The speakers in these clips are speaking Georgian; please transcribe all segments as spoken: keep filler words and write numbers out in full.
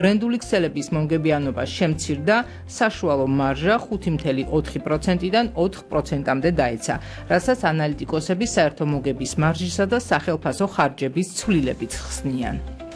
ბრენდული ქსელების მომგებიანობა შემცირდა, საშუალო მარჟა ხუთი წამყვანი ოთხი პროცენტიდან ოთხ პროცენტამდე დაეცა, რასაც ანალიტიკოსები საერთო მოგების მარჟისა და სახელფასო ხარჯების ცვლილებით ხსნიან.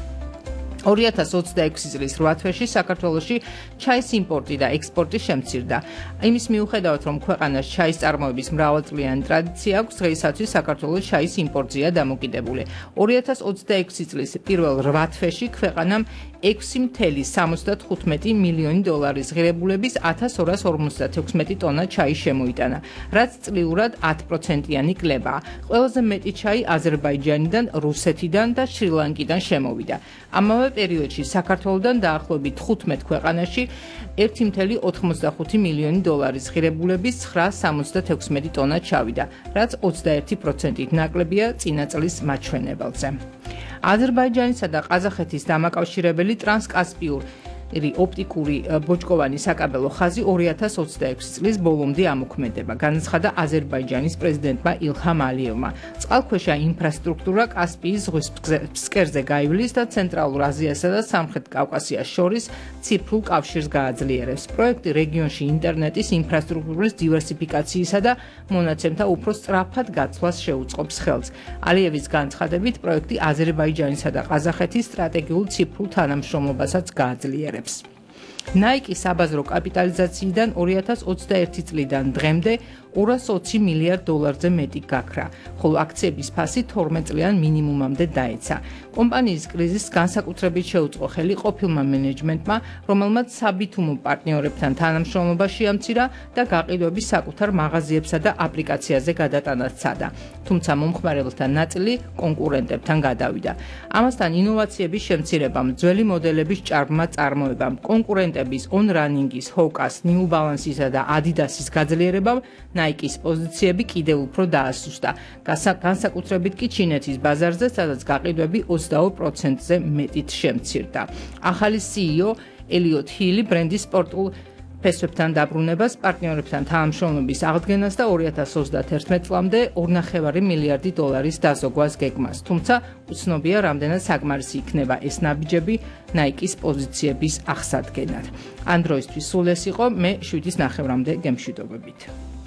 ორი ათას ოცდაექვსი წლის რვა თვეში საქართველოში ჩაის იმპორტი და ექსპორტი შემცირდა. იმის მიუხედავად, რომ ქვეყანას ჩაის წარმოების მრავალწლიანი ტრადიცია აქვს, დღეისათვის საქართველოს ჩაის იმპორტზეა დამოკიდებული. ორი ათას ოცდაექვსი წლის პირველ რვა თვეში ქვეყანამ ექვსი წამყვანი სამოცდათხუთმეტი მილიონი დოლარის ღირებულების ათას ორას ორმოცდათექვსმეტი ტონა ჩაი შემოიტანა, რაც წლიურად ათი პროცენტიანი კლებაა. ყველაზე მეტი ჩაი აზერბაიჯანიდან, რუსეთიდან და შრი-ლანკიდან შემოვიდა. ამავე პერიოდში საქართველოდან დაახლოებით თხუთმეტ ქვეყანაში ერთი წამყვანი ოთხმოცდახუთი მილიონი დოლარის ღირებულების ცხრა სამოცდათექვსმეტი ტონა ჩავიდა, რაც ოცდაერთი პროცენტით ნაკლებია წინა წლის მაჩვენებელზე. აზერბაიჯანისა და ყაზახეთის დამაკავშირებელი ტრანსკასპიური ოპტიკური ბოჭკოვანი საკაბელო ხაზი ორი ათას ოცდაექვსი წლის ბოლომდე ამოქმედება, განაცხადა აზერბაიჯანის პრეზიდენტმა ილჰამ ალიევმა. წყალქვეშა ინფრასტრუქტურა კასპიის ზღვის ფსკერზე გაივლის და ცენტრალურ აზიასა და სამხრეთ კავკასიას შორის ციფრულ კავშირს გააძლიერებს. პროექტი რეგიონში ინტერნეტის ინფრასტრუქტურის დივერსიფიკაციისა და მონაცემთა უფრო სწრაფად გაცვლას შეუწყობს ხელს. ალიევის განცხადებით, პროექტი აზერბაიჯანისა და ყაზახეთის სტრატეგიულ ციფრულ თანამშრომლობასაც გააძლიერებს. Nike საბაზრო კაპიტალიზაციიდან ორი ათას ოცდაერთი წლიდან დღემდე ორას ოცი მილიარდ დოლარზე მეტი გაქრა, ხოლო აქციების ფასი თორმეტ წლიან მინიმუმამდე დაეცა. კომპანიის კრიზისს განსაკუთრებით შეუწყო ხელი ყოფილმა მენეჯმენტმა, რომელმაც საბითუმო პარტნიორებთან თანამშრომლობა შეამცირა და გაყიდვები საკუთარ მაღაზიებსა და აპლიკაციაზე გადატანა სცადა. თუმცა მომხმარებელთა ნაწილი კონკურენტებთან გადავიდა. ამასთან ინოვაციების შემცირებამ, ძველი მოდელების ჭარბმა წარმოებამ, კონკურენტების On-Running-ის, Hoka-s, New Balance-ისა და Adidas-ის გაძლიერებამ Nike-s პოზიციები კიდევ უფრო დაასუსტა. განსაკუთრებით კი ჩინეთის ბაზარზე, სადაც გაყიდვები ოცდაორ პროცენტზე მეტით შემცირდა. ახალი სი ი ო ელიოტ ჰილი ბრენდის სპორტულ ფესვებთან დაბრუნებას, პარტნიორებთან თანამშრომლობის აღდგენას და ორი ათას ოცდაათი წლამდე ორნახევარი მილიარდი დოლარის დაზოგვას გეგმას. თუმცა უცნობია, რამდენად საკმარისი იქნება ეს ნაბიჯები Nike-s პოზიციების აღსადგენად. ამ დროისთვის სულ ეს იყო, მე შვიდის ნახევრამდე გემშვიდობებით.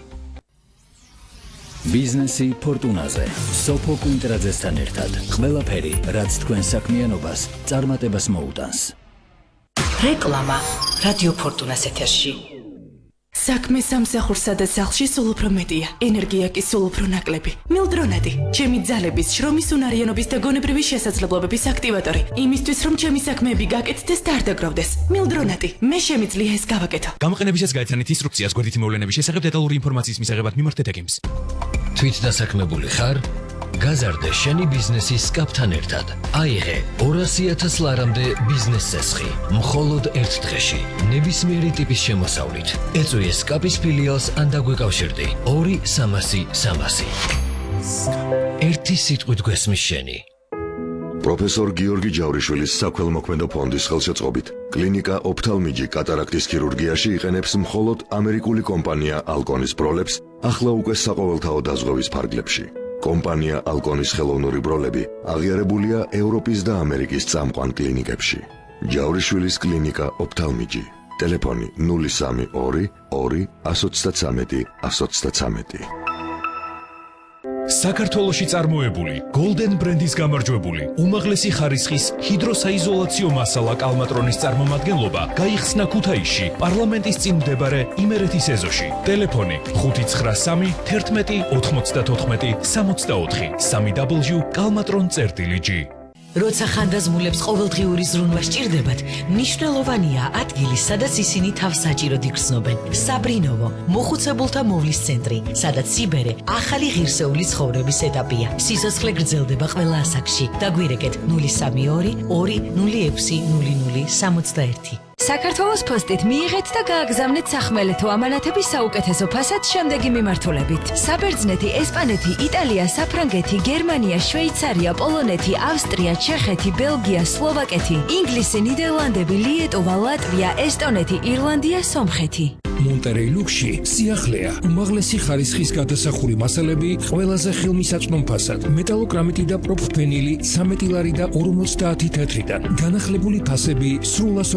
ბიზნესი ფორტუნაზე. სოფო კვინტრაძესთან ერთად. ყველაფერი, რაც თქვენ საქმიანობას წარმატებას მოუტანს. რეკლამა რადიო ფორტუნას ეთერში. საქმე სამსახურსა და სახლში სულ უფრო მეტია. ენერგია კი სულ უფრო ნაკლები. მილდრონადი, ჩემი ძალების, შრომის უნარიანობის და გონებრივი შესაძლებლობების აქტივატორი. იმისთვის, რომ ჩემი საქმეები გაკეთდეს და არ დაგროვდეს. მილდრონადი, მე შემიძლია ეს გავაკეთო. გამოყენებისას გაეცანით ინსტრუქციას გვერდითი მოვლენების შესახებ დეტალური ინფორმაციის მისაღებად მიმართეთ ეკიმს. თვით დასაქმებული ხარ? გაზარდე შენი ბიზნესის სკაპთან ერთად. აიღე ორასი ათას ლარამდე ბიზნეს სესხი. მხოლოდ ერთ დღეში. ნებისმიერი ტიპის შემოსავლით. ეწვიე სკაპის ფილიალს ან დაგვეკავშირდი. ორი სამასი სამასი. ერთი სიტყვით გვესმის შენი. პროფესორ გიორგი ჯავრიშვილის საქველმოქმედო ფონდის ხელშეწყობით კლინიკა ოფთალმიჯი კატარაქტის ქირურგიაში იყენებს მხოლოდ ამერიკული კომპანია ალკონის ბროლებს, ახლა უკვე საყოველთაო დაზღვევის ფარგლებში. კომპანია ალკონის ხელოვნური ბროლები აღიარებულია ევროპის და ამერიკის წამყვან კლინიკებში. ჯავრიშვილის კლინიკა ოფთალმიჯი. ტელეფონი ნული სამი ორი ორი εκατო ოცდათრამეტი εκατო ოცდათრამეტი. საქართველოში წარმოებული Golden ბრენდის გამარჯვებული უმაღლესი ხარისხის ჰიდროსაიზოლაციო მასალა კალმატრონის წარმომადგენლობა გაიხსნა ქუთაისში პარლამენტის წინ მდებარე იმერეთის ეზოში. ტელეფონი ხუთი ცხრა სამი თერთმეტი ოთხმოცდათოთხმეტი სამოცდაოთხი სამი დაბლიუ კალმატრონ წერტილი ჯი. როცა ხანდაზმულებს ყოველდღიური ზრუნვა სჭირდებათ, მნიშვნელოვანია ადგილი, სადაც ისინი თავს საჭიროდ იგრძნობენ. საბრინოვო, მოხუცებულთა მოვლის ცენტრი, სადაც სიბერე ახალი ღირსეული ცხოვრების ეტაპია. სიცოცხლე გრძელდება ყველა ასაკში. დაგვირეკეთ ნული სამი ორი ორი ნული ექვსი ნული ნული სამოცდაერთი. საქართველოს პოსტით მიიღეთ და გააგზავნეთ სახმელეთო ამანათების საუკეთესო ფასად შემდეგი მიმართულებით. საბერძნეთი, ესპანეთი, იტალია, საფრანგეთი, გერმანია, შვეიცარია, პოლონეთი, ავსტრია, ჩეხეთი, ბელგია, სლოვაკეთი, ინგლისი, ნიდერლანდები, ლიეტუვა, ლატვია, ესტონეთი, ირლანდია, სომხეთი. მონტერეი ლუქსში სიახლეა, უმაღლესი ხარისხის გადასახური მასალები ყველაზე ხელმისაწვდომ ფასად, მეტალოკრამიტი და პროფენილი, სამეტილარი და ორმოცდაათი თეთრიდან, განახლებული ფასები სრულად